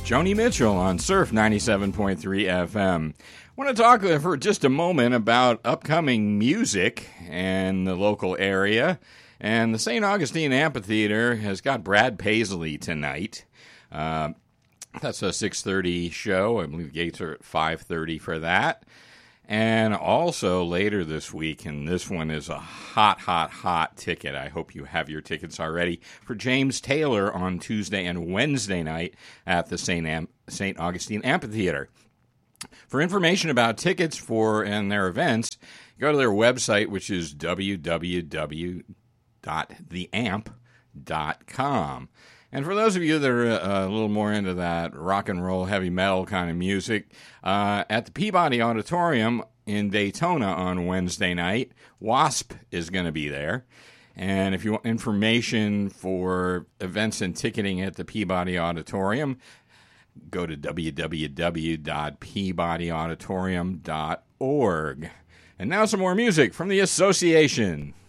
Joni Mitchell on Surf 97.3 FM. I want to talk for just a moment about upcoming music in the local area. And the St. Augustine Amphitheater has got Brad Paisley tonight. That's a 6:30 show. I believe gates are at 5:30 for that. And also later this week, and this one is a hot ticket. I hope you have your tickets already, for James Taylor on Tuesday and Wednesday night at the St. Augustine Amphitheater. For information about tickets and their events, go to their website, which is www.theamp.com. And for those of you that are a little more into that rock and roll, heavy metal kind of music, at the Peabody Auditorium in Daytona on Wednesday night, Wasp is going to be there. And if you want information for events and ticketing at the Peabody Auditorium, go to www.peabodyauditorium.org. And now some more music from the Association.